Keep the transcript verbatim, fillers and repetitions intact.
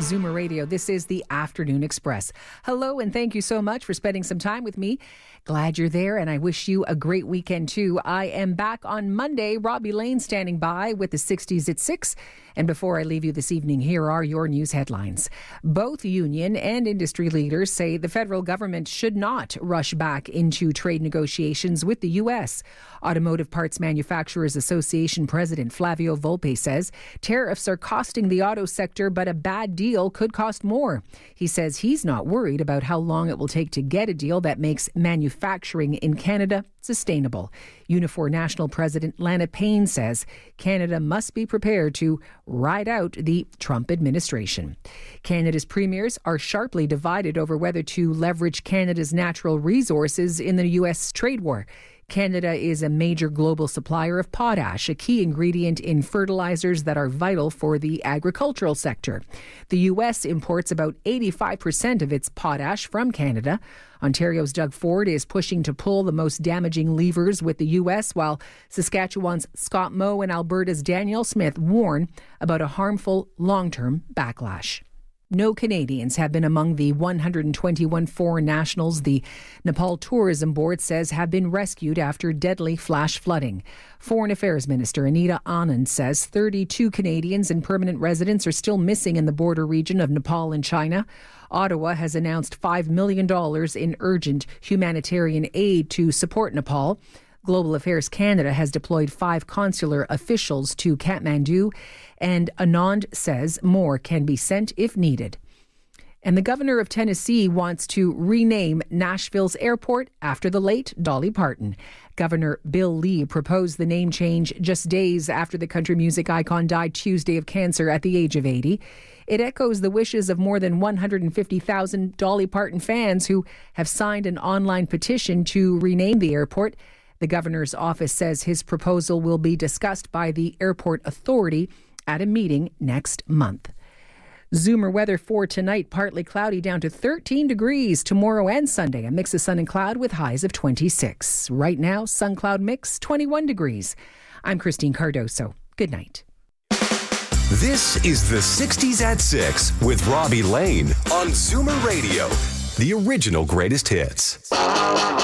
Zoomer Radio. This is the Afternoon Express. Hello, and thank you so much for spending some time with me. Glad you're there, and I wish you a great weekend, too. I am back on Monday. Robbie Lane standing by with the sixties at six. And before I leave you this evening, here are your news headlines. Both union and industry leaders say the federal government should not rush back into trade negotiations with the U S. Automotive Parts Manufacturers Association President Flavio Volpe says tariffs are costing the auto sector, but a bad deal could cost more. He says he's not worried about how long it will take to get a deal that makes manufacturing in Canada sustainable. Unifor National President Lana Payne says Canada must be prepared to ride out the Trump administration. Canada's premiers are sharply divided over whether to leverage Canada's natural resources in the U S trade war. Canada is a major global supplier of potash, a key ingredient in fertilizers that are vital for the agricultural sector. The U S imports about eighty-five percent of its potash from Canada. Ontario's Doug Ford is pushing to pull the most damaging levers with the U S, while Saskatchewan's Scott Moe and Alberta's Danielle Smith warn about a harmful long-term backlash. No Canadians have been among the one hundred twenty-one foreign nationals the Nepal Tourism Board says have been rescued after deadly flash flooding. Foreign Affairs Minister Anita Anand says thirty-two Canadians and permanent residents are still missing in the border region of Nepal and China. Ottawa has announced five million dollars in urgent humanitarian aid to support Nepal. Global Affairs Canada has deployed five consular officials to Kathmandu, and Anand says more can be sent if needed. And the governor of Tennessee wants to rename Nashville's airport after the late Dolly Parton. Governor Bill Lee proposed the name change just days after the country music icon died Tuesday of cancer at the age of eighty. It echoes the wishes of more than one hundred fifty thousand Dolly Parton fans who have signed an online petition to rename the airport. The governor's office says his proposal will be discussed by the airport authority at a meeting next month. Zoomer weather for tonight, partly cloudy down to thirteen degrees. Tomorrow and Sunday, a mix of sun and cloud with highs of twenty-six. Right now, sun cloud mix, twenty-one degrees. I'm Christine Cardoso. Good night. This is the sixties at six with Robbie Lane on Zoomer Radio, the original greatest hits.